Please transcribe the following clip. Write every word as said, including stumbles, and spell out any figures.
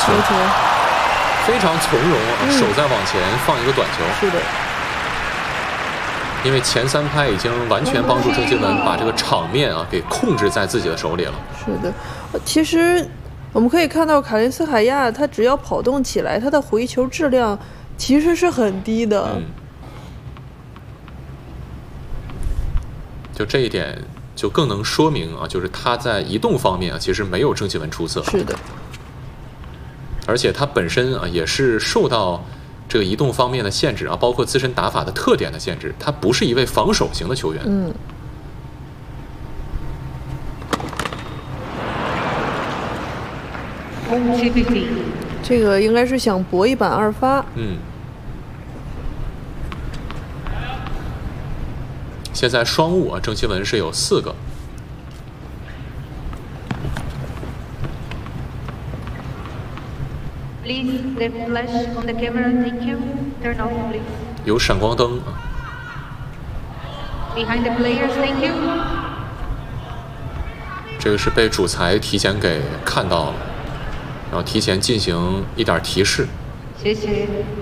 球， 球非常从容啊， 嗯、 手再往前放一个短球。 是的。 因为前三拍已经完全帮助郑钦文把这个场面啊给控制在自己的手里了。 是的，其实我们可以看到卡林斯海亚，他只要跑动起来，他的回球质量其实是很低的。 嗯，就这一点就更能说明啊，就是他在移动方面啊，其实没有郑钦文出色。 是的， 而且他本身啊也是受到这个移动方面的限制啊，包括自身打法的特点的限制，他不是一位防守型的球员。 嗯。这个应该是想搏一板二发。 嗯。现在双误啊，郑钦文是有四个。有闪光灯啊。这个是被主裁提前给看到了，然后提前进行一点提示。 谢谢。